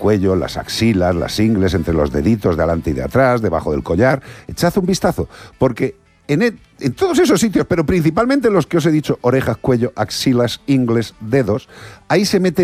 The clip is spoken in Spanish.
cuello, las axilas, las ingles, entre los deditos de adelante y de atrás, debajo del collar. Echad un vistazo, porque en todos esos sitios, pero principalmente los que os he dicho, orejas, cuello, axilas, ingles, dedos, ahí se mete